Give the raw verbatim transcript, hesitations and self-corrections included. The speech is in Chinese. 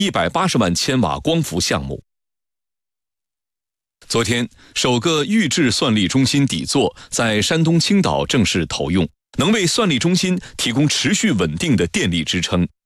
一百八十万千瓦光伏项目。昨天，首个预制算力中心底座在山东青岛正式投用，能为算力中心提供持续稳定的电力支撑。